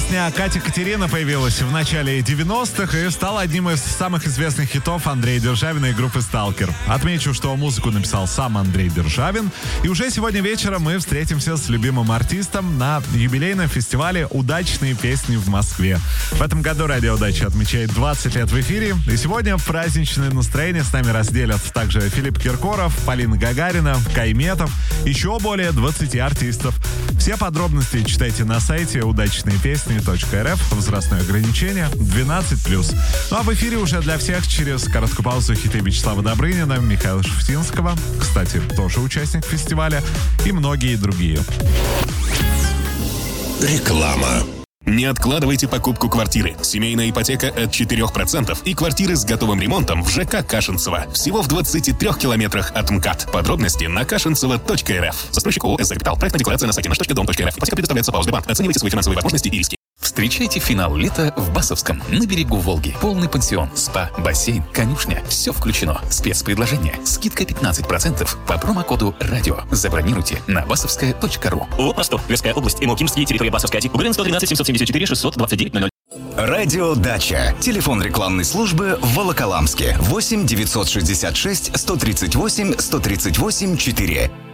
Песня «Катя Катерина» появилась в начале 90-х и стала одним из самых известных хитов Андрея Державина и группы «Сталкер». Отмечу, что музыку написал сам Андрей Державин. И уже сегодня вечером мы встретимся с любимым артистом на юбилейном фестивале «Удачные песни» в Москве. В этом году «Радио Удача» отмечает 20 лет в эфире. И сегодня праздничное настроение с нами разделят также Филипп Киркоров, Полина Гагарина, Кайметов, еще более 20 артистов. Все подробности читайте на сайте удачныепесни.рф. Возрастное ограничение 12+. Ну а в эфире уже для всех через короткую паузу хиты Вячеслава Добрынина, Михаила Шуфутинского, кстати, тоже участник фестиваля, и многие другие. Реклама. Не откладывайте покупку квартиры. Семейная ипотека от 4% и квартиры с готовым ремонтом в ЖК Кашинцево. Всего в 23 километрах от МКАД. Подробности на кашинцево.рф. Застройщик ООО «СД Капитал». Проектная декларация на сайте nаш.дом.рф. Ипотека предоставляется по Сбербанк. Оценивайте свои финансовые возможности и риски. Встречайте финал лета в Басовском, на берегу Волги. Полный пансион, спа, бассейн, конюшня. Все включено. Спецпредложение. Скидка 15% по промокоду «Радио». Забронируйте на басовская.ру. ООО «Ростов», Тверская область, МО-Кимский, территория Басовская, Угрин 113 774 629 00. Радио Дача. Телефон рекламной службы в Волоколамске. 8 966 138 138 4.